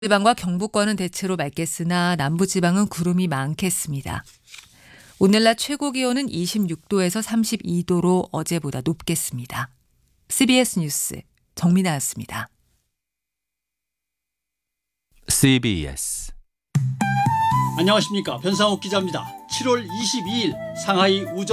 지방과 경북권은 대체로 맑겠으나 남부지방은 구름이 많겠습니다. 오늘 낮 최고 기온은 26도에서 32도로 어제보다 높겠습니다. CBS 뉴스 정민아였습니다. CBS 안녕하십니까, 변상욱 기자입니다. 7월 22일 상하이 우전